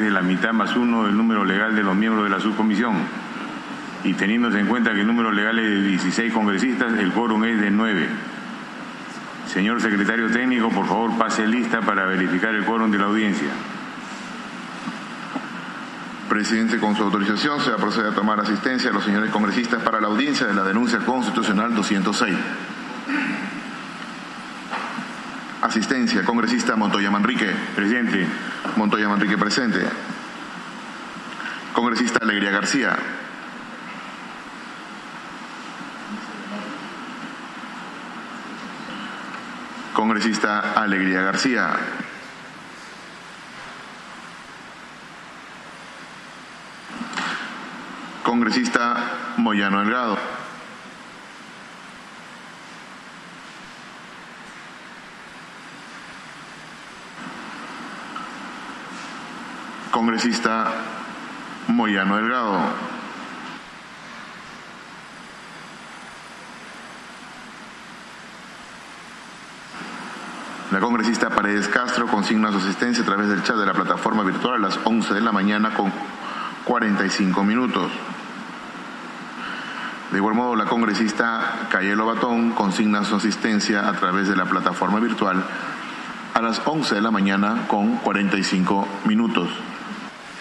es de la mitad más uno del número legal de los miembros de la subcomisión. Y teniéndose en cuenta que el número legal es de 16 congresistas, el quórum es de 9. Señor secretario técnico, por favor, pase lista para verificar el quórum de la audiencia. Presidente, con su autorización se va a proceder a tomar asistencia a los señores congresistas para la audiencia de la denuncia constitucional 206. Asistencia, congresista Montoya Manrique. Presente. Montoya Manrique presente. Congresista Alegría García. Congresista Alegría García. Congresista Moyano Delgado. Congresista Moyano Delgado. La congresista Paredes Castro consigna su asistencia a través del chat de la plataforma virtual a las 11 de la mañana con 45 minutos. De igual modo, la congresista Cayelo Batón consigna su asistencia a través de la plataforma virtual a las 11 de la mañana con 45 minutos.